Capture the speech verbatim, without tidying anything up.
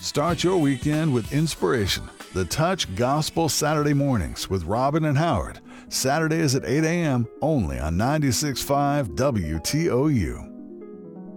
Start your weekend with inspiration. The Touch Gospel Saturday Mornings with Robin and Howard. Saturdays at eight a.m. only on ninety-six point five W T O U.